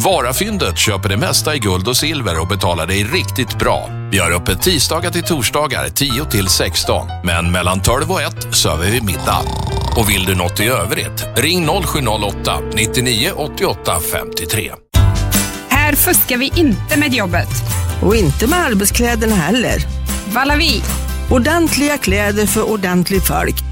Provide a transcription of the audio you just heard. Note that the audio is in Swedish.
Varafyndet köper det mesta i guld och silver och betalar dig riktigt bra. Vi har öppet tisdagar till torsdagar 10 till 16. Men mellan 12 och 1 söver vi middag. Och vill du något i övrigt, ring 0708 99 88 53. Här fuskar vi inte med jobbet. Och inte med arbetskläderna heller. Valavi. Ordentliga kläder för ordentligt folk.